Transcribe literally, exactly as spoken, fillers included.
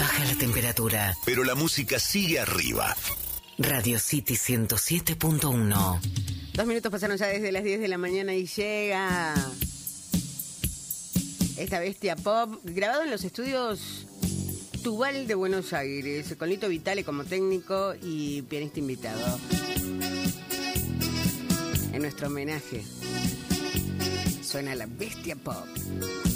Baja la temperatura, pero la música sigue arriba. Radio City ciento siete punto uno. Dos minutos pasaron ya desde las diez de la mañana y llega esta bestia pop, grabado en los estudios Tubal de Buenos Aires, con Lito Vitale como técnico y pianista invitado. En nuestro homenaje suena la bestia pop.